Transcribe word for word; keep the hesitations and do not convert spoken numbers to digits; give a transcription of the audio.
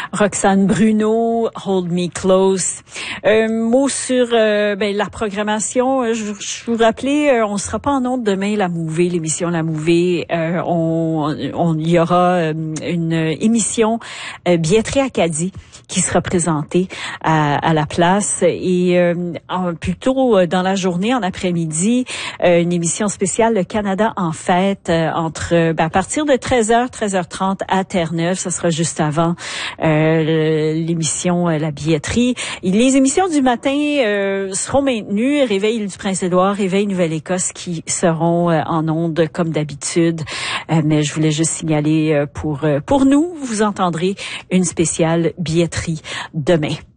Roxane Bruno, Hold Me Close. Un mot sur euh, ben, la programmation. Je, je vous rappelais, euh, on sera pas en ondes demain, La Mouvée, l'émission La Mouvée. Euh, on, on y aura euh, une émission euh, Billetterie Acadie qui sera présentée à, à la place. Et euh, en, plutôt dans la journée, en après-midi, euh, une émission spéciale Le Canada en fête euh, entre ben, à partir de treize heures, treize heures trente à Terre-Neuve. Ça sera juste avant euh, l'émission euh, La Billetterie. Et les émissions du matin euh, seront maintenues. Réveil du Prince-Édouard, Réveil Nouvelle-Écosse qui seront euh, en ondes comme d'habitude. Euh, mais je voulais juste signaler euh, pour, euh, pour nous, vous entendrez une spéciale billetterie demain.